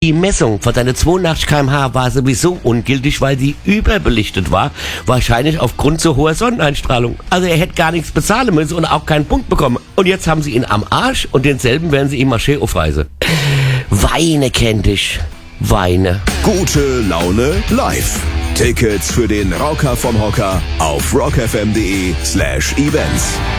die Messung von seinen 82 km/h war sowieso ungültig, weil sie überbelichtet war. Wahrscheinlich aufgrund zu hoher Sonneneinstrahlung. Also er hätte gar nichts bezahlen müssen und auch keinen Punkt bekommen. Und jetzt haben sie ihn am Arsch und denselben werden sie ihm Marché aufreißen. Weine kennt dich. Weine. Gute Laune live. Tickets für den Rocker vom Hocker auf rockfm.de/events.